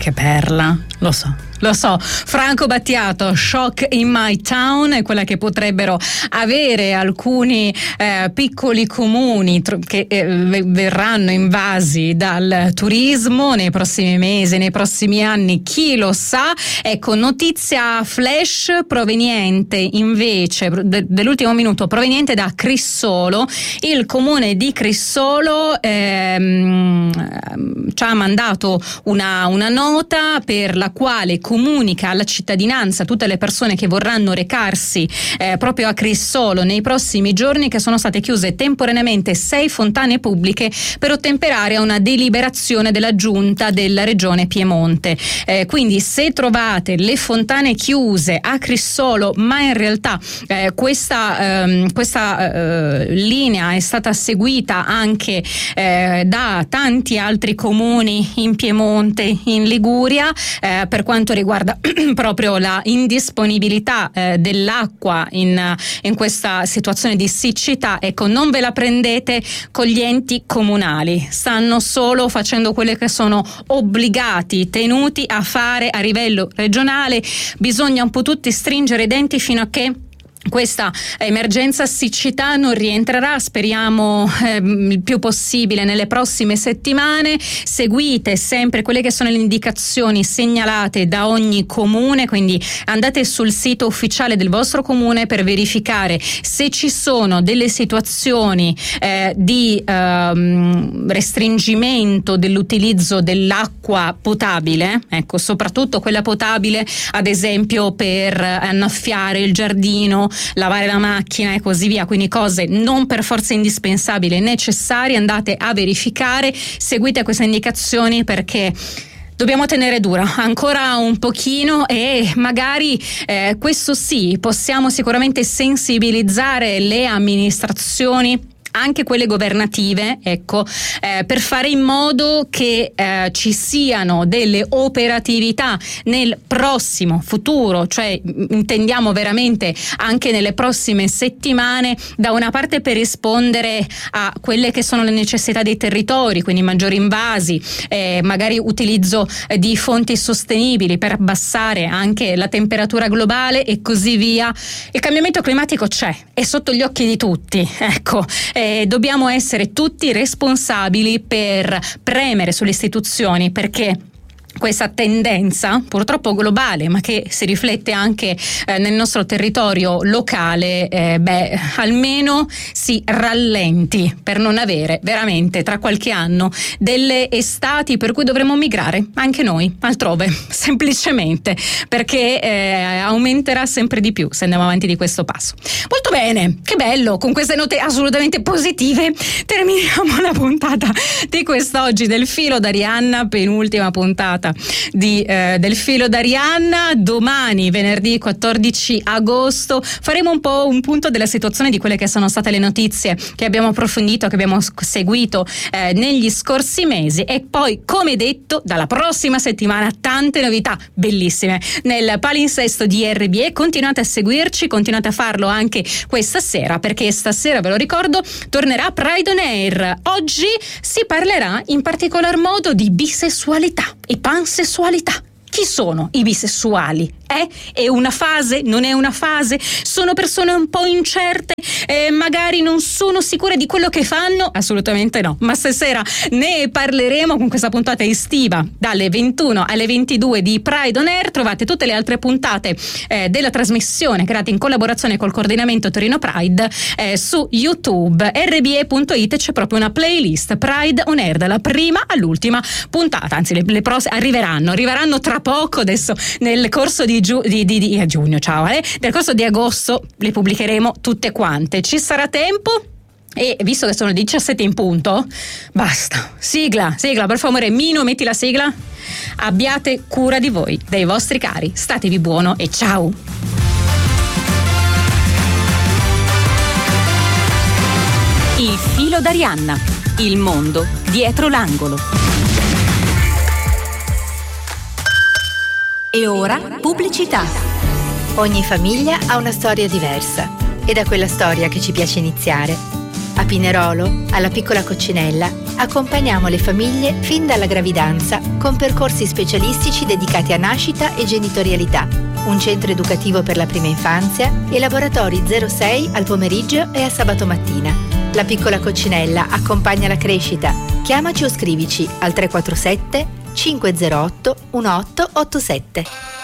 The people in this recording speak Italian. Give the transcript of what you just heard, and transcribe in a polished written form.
che perla, lo so. Franco Battiato, Shock in My Town, è quella che potrebbero avere alcuni piccoli comuni che verranno invasi dal turismo nei prossimi mesi, nei prossimi anni, chi lo sa. Ecco, notizia flash proveniente invece dell'ultimo minuto, proveniente da Crissolo. Il comune di Crissolo ci ha mandato una nota per la quale comunica alla cittadinanza, tutte le persone che vorranno recarsi proprio a Crissolo nei prossimi giorni, che sono state chiuse temporaneamente 6 fontane pubbliche per ottemperare a una deliberazione della giunta della regione Piemonte. Quindi se trovate le fontane chiuse a Crissolo, ma in realtà questa linea è stata seguita anche da tanti altri comuni in Piemonte, in Liguria, per quanto riguarda proprio la indisponibilità dell'acqua in questa situazione di siccità, ecco, non ve la prendete con gli enti comunali, stanno solo facendo quelle che sono obbligati, tenuti a fare a livello regionale. Bisogna un po' tutti stringere i denti fino a che questa emergenza siccità non rientrerà, speriamo il più possibile nelle prossime settimane. Seguite sempre quelle che sono le indicazioni segnalate da ogni comune, quindi andate sul sito ufficiale del vostro comune per verificare se ci sono delle situazioni di restringimento dell'utilizzo dell'acqua potabile, ecco, soprattutto quella potabile ad esempio per annaffiare il giardino, lavare la macchina e così via, quindi cose non per forza indispensabili, necessarie. Andate a verificare, seguite queste indicazioni perché dobbiamo tenere dura ancora un pochino e magari questo sì, possiamo sicuramente sensibilizzare le amministrazioni, anche quelle governative, ecco, per fare in modo che ci siano delle operatività nel prossimo futuro, cioè intendiamo veramente anche nelle prossime settimane, da una parte per rispondere a quelle che sono le necessità dei territori, quindi maggiori invasi, magari utilizzo di fonti sostenibili per abbassare anche la temperatura globale e così via. Il cambiamento climatico c'è, è sotto gli occhi di tutti, ecco. Dobbiamo essere tutti responsabili per premere sulle istituzioni, perché questa tendenza purtroppo globale, ma che si riflette anche nel nostro territorio locale, almeno si rallenti, per non avere veramente tra qualche anno delle estati per cui dovremo migrare anche noi altrove, semplicemente perché aumenterà sempre di più se andiamo avanti di questo passo. Molto bene, che bello, con queste note assolutamente positive terminiamo la puntata di quest'oggi del Filo d'Arianna, penultima puntata del Filo d'Arianna. Domani, venerdì 14 agosto, faremo un po' un punto della situazione di quelle che sono state le notizie che abbiamo approfondito, che abbiamo seguito negli scorsi mesi, e poi, come detto, dalla prossima settimana tante novità bellissime nel palinsesto di RBE. Continuate a seguirci, continuate a farlo anche questa sera, perché stasera, ve lo ricordo, tornerà Pride on Air. Oggi si parlerà in particolar modo di bisessualità e pansessualità. Chi sono i bisessuali? È una fase? Non è una fase? Sono persone un po' incerte? Magari non sono sicure di quello che fanno? Assolutamente no. Ma stasera ne parleremo con questa puntata estiva dalle 21 alle 22 di Pride on Air. Trovate tutte le altre puntate della trasmissione create in collaborazione col coordinamento Torino Pride su YouTube. rbe.it c'è proprio una playlist Pride on Air dalla prima all'ultima puntata, anzi le prossime arriveranno tra poco, adesso nel corso di giugno, nel corso di agosto le pubblicheremo tutte quante. Ci sarà tempo, e visto che sono 17 in punto, basta, sigla, per favore, Mino, metti la sigla. Abbiate cura di voi, dei vostri cari, statevi buono e ciao. Il Filo d'Arianna, il mondo dietro l'angolo. E ora pubblicità. Ogni famiglia ha una storia diversa ed è quella storia che ci piace iniziare. A Pinerolo, alla piccola coccinella, Accompagniamo le famiglie fin dalla gravidanza con percorsi specialistici dedicati a nascita e genitorialità, un centro educativo per la prima infanzia e laboratori 06 al pomeriggio e a sabato mattina. La piccola coccinella accompagna la crescita. Chiamaci o scrivici al 347 508 1887.